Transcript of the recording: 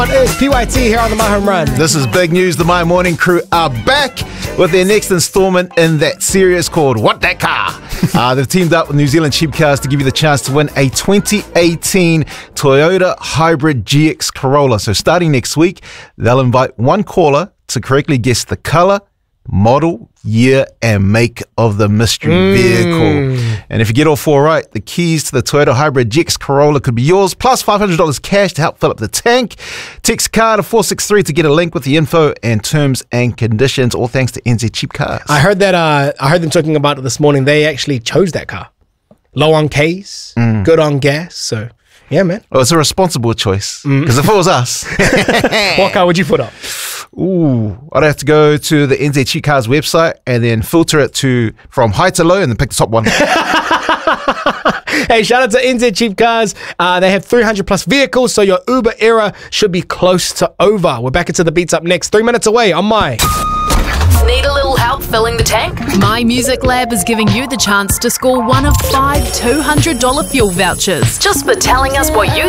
It's PYT here on the My Home Run. This is big news. The My Morning crew are back with their next installment in that series called What That Car? They've teamed up with New Zealand Cheap Cars to give you the chance to win a 2018 Toyota Hybrid GX Corolla. So starting next week, they'll invite one caller to correctly guess the colour, model, year and make of the mystery vehicle. And if you get all four right, the keys to the Toyota Hybrid GX Corolla could be yours, plus $500 cash to help fill up the tank. Text CAR to 463 to get a link with the info and terms and conditions, all thanks to NZ Cheap Cars. I heard them talking about it this morning. They actually chose that car. Low on Ks, good on gas. So, yeah, man. Well, it's a responsible choice, because if it was us... What car would you put up? Ooh, I'd have to go to the NZ Cheap Cars website and then filter it from high to low and then pick the top one. Hey, shout out to NZ Cheap Cars. They have 300 plus vehicles, so your Uber era should be close to over. We're back into the beats up next. 3 minutes away on My. Need a little help filling the tank? My Music Lab is giving you the chance to score one of 5 $200 fuel vouchers just for telling us what you